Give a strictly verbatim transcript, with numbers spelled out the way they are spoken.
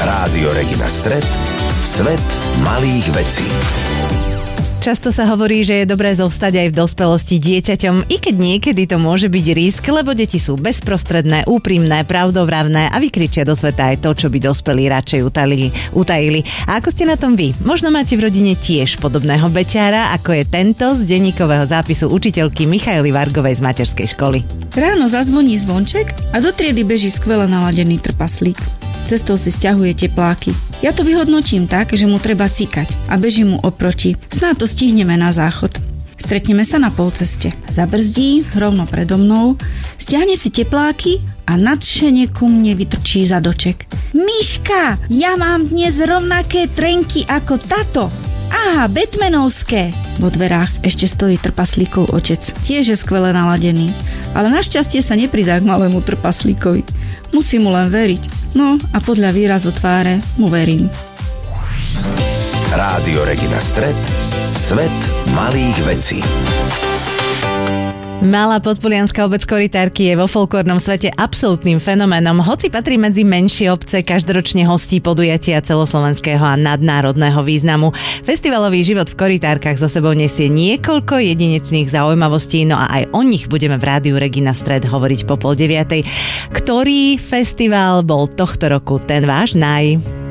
Rádio Regina Stred, svet malých vecí. Často sa hovorí, že je dobré zostať aj v dospelosti dieťaťom, i keď niekedy to môže byť risk, lebo deti sú bezprostredné, úprimné, pravdovravné a vykričia do sveta aj to, čo by dospelí radšej utajili. utajili. A ako ste na tom vy? Možno máte v rodine tiež podobného beťára, ako je tento z denníkového zápisu učiteľky Michaely Vargovej z materskej školy. Ráno zazvoní zvonček a do triedy beží skvele naladený trpaslík. Cestou si sťahuje tepláky. Ja to vyhodnotím tak, že mu treba cikať a bežím mu oproti. Snáď to stihneme na záchod. Stretneme sa na polceste. Zabrzdí rovno predo mnou, stiahne si tepláky a nadšene ku mne vytrčí zadoček. Miška, ja mám dnes rovnaké trenky ako tato. Aha, Batmanovské. Vo dverách ešte stojí trpaslíkov otec. Tiež je skvele naladený. Ale našťastie sa nepridá k malému trpaslíkovi. Musím mu len veriť. No a podľa výrazu tváre mu verím. Rádio Regina Stred, svet malých vecí. Malá podpolianská obec Korytárky je vo folklórnom svete absolútnym fenoménom, hoci patrí medzi menšie obce, každoročne hostí podujatia celoslovenského a nadnárodného významu. Festivalový život v Korytárkach so sebou nesie niekoľko jedinečných zaujímavostí, no a aj o nich budeme v Rádiu Regina Stred hovoriť po pol deviatej. Ktorý festival bol tohto roku ten váš naj?